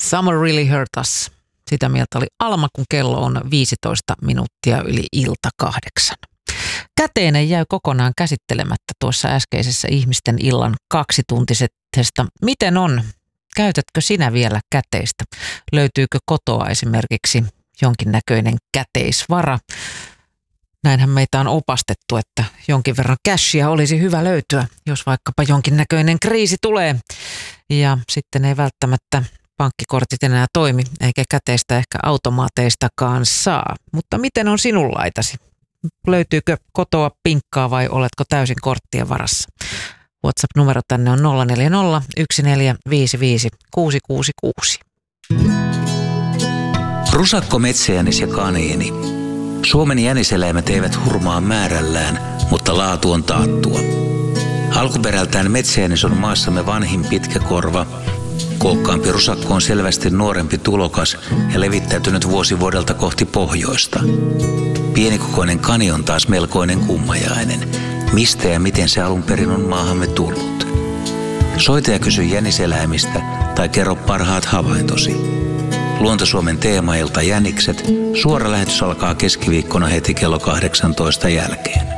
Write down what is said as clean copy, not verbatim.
Summer Really Hurt Us. Sitä mieltä oli Alma, kun kello on 15 minuuttia yli ilta 8. Käteinen jäi kokonaan käsittelemättä tuossa äskeisessä ihmisten illan kaksituntisesta. Miten on? Käytätkö sinä vielä käteistä? Löytyykö kotoa esimerkiksi jonkinnäköinen käteisvara? Näinhän meitä on opastettu, että jonkin verran cashia olisi hyvä löytyä, jos vaikkapa jonkinnäköinen kriisi tulee. Ja sitten ei välttämättä pankkikortit enää toimi, eikä käteistä ehkä automaateistakaan saa. Mutta miten on sinun laitasi? Löytyykö kotoa pinkkaa vai oletko täysin korttien varassa? WhatsApp-numero tänne on 040 1455 666. Rusakko, metsäjänis ja kaniini. Suomen jäniseläimet eivät hurmaa määrällään, mutta laatu on taattua. Alkuperältään metsäjänis on maassamme vanhin pitkäkorva. Kookkaampi rusakko on selvästi nuorempi tulokas ja levittäytynyt vuosi vuodelta kohti pohjoista. Pienikokoinen kani on taas melkoinen kummajainen. Mistä ja miten se alun perin on maahamme tullut? Soita ja kysy jäniseläimistä tai kerro parhaat havaintosi. Luonto-Suomen teemailta Jänikset. Suora lähetys alkaa keskiviikkona heti kello 18 jälkeen.